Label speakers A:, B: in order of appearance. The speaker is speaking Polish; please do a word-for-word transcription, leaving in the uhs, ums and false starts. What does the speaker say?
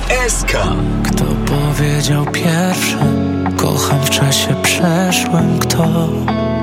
A: S K.
B: Kto powiedział pierwszy? Kocham w czasie przeszłym. Kto?